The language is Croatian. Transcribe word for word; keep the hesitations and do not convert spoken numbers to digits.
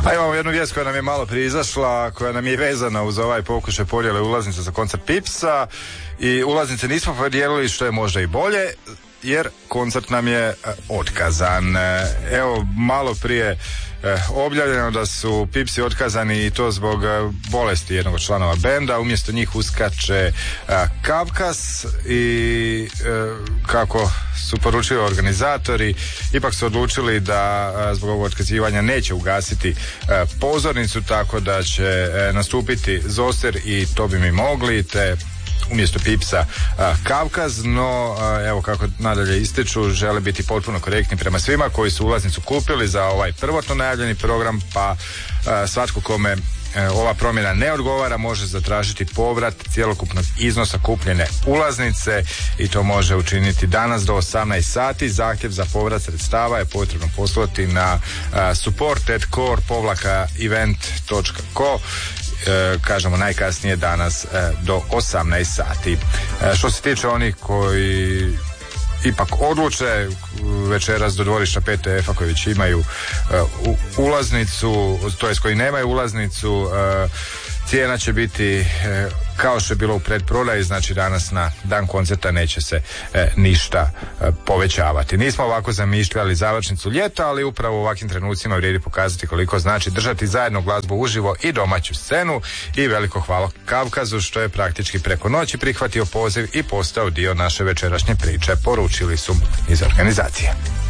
A imamo jednu vijest koja nam je malo prije izašla, koja nam je vezana uz ovaj pokušaj podjele ulaznica za koncert Pipsa, i ulaznice nismo podijelili, što je možda i bolje, jer koncert nam je otkazan. Evo, malo prije objavljeno da su Pipsi otkazani, i to zbog bolesti jednog od članova benda. Umjesto njih uskače Kavkaz i kako su poručili organizatori, ipak su odlučili da zbog ovog otkazivanja neće ugasiti pozornicu, tako da će nastupiti Zoster i To bi mi mogli, te umjesto Pipsa Kavkaz. No evo, kako nadalje ističu, žele biti potpuno korektni prema svima koji su ulaznicu kupili za ovaj prvotno najavljeni program, pa svatko kome ova promjena ne odgovara može zatražiti povrat cjelokupnog iznosa kupljene ulaznice, i to može učiniti danas do osamnaest sati. Zahtjev za povrat sredstava je potrebno poslati na support at core event dot co, kažemo najkasnije danas do osamnaest sati. Što se tiče onih koji ipak odluče večeras do dvorišta P T F-a, koji već imaju uh, ulaznicu, to jest koji nemaju ulaznicu, uh, cijena će biti uh, kao što je bilo u predprodaji, znači danas na dan koncerta neće se uh, ništa uh, povećavati. Nismo ovako zamišljali završnicu ljeta, ali upravo u ovakvim trenucima vrijedi pokazati koliko znači držati zajedno glazbu uživo i domaću scenu, i veliko hvala Kavkazu što je praktički preko noći prihvatio poziv i postao dio naše večerašnje priče, poručili su iz organizacije.